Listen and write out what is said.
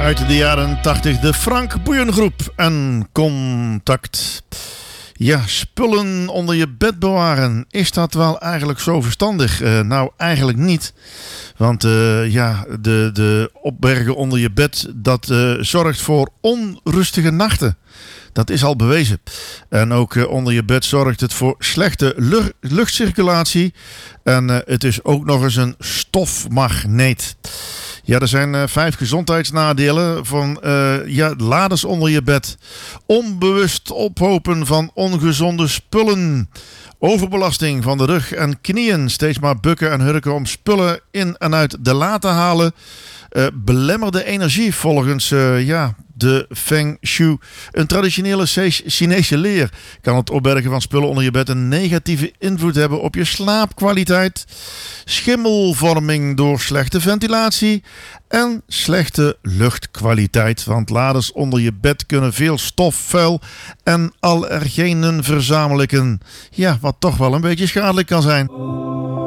uit de jaren 80. De Frank Boeien Groep en Contact. Ja, spullen onder je bed bewaren. Is dat wel eigenlijk zo verstandig? Nou, eigenlijk niet. Want de opbergen onder je bed, dat zorgt voor onrustige nachten. Dat is al bewezen. En ook onder je bed zorgt het voor slechte luchtcirculatie. En het is ook nog eens een stofmagneet. Ja, er zijn 5 gezondheidsnadelen van laders onder je bed. Onbewust ophopen van ongezonde spullen. Overbelasting van de rug en knieën. Steeds maar bukken en hurken om spullen in en uit de la te halen. Belemmerde energie volgens de Feng Shui. Een traditionele Chinese leer kan het opbergen van spullen onder je bed een negatieve invloed hebben op je slaapkwaliteit. Schimmelvorming door slechte ventilatie en slechte luchtkwaliteit. Want laders onder je bed kunnen veel stof, vuil en allergenen verzamelen. Ja, wat toch wel een beetje schadelijk kan zijn.